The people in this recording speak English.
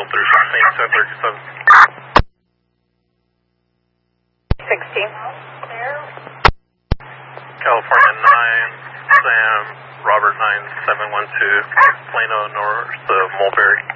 Eagle 3, Saint 37. 16. California 9, Sam, Robert 9712, Plano north of Mulberry.